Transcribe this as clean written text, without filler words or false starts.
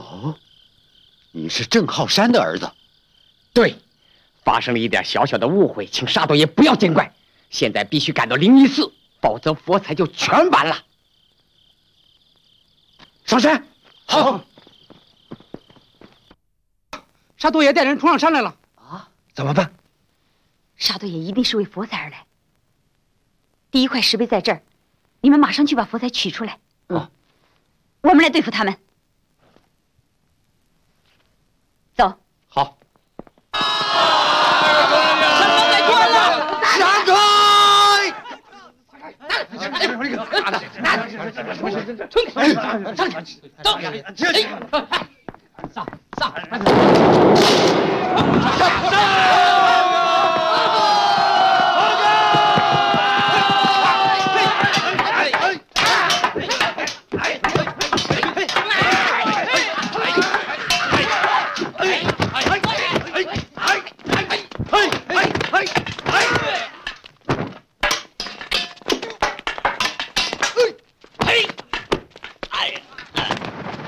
哦，你是郑浩山的儿子？ 对，发生了一点小小的误会，请沙多爷不要见怪。现在必须赶到灵异寺，否则佛财就全完了。上山。好。 沙多爷带人冲上山来了。 啊？怎么办？ 沙多爷一定是为佛财而来。第一块石碑在这儿，你们马上去把佛财取出来。我们来对付他们。走。 好。 来关了！ 闪开！